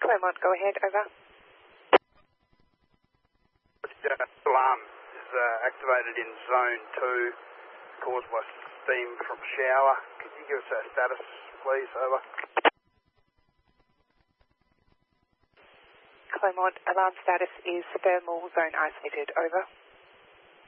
Claremont, go ahead, over. Alarm is activated in zone 2, caused by steam from shower. Could you give us a status, please, over? Claremont, alarm status is thermal zone isolated, over.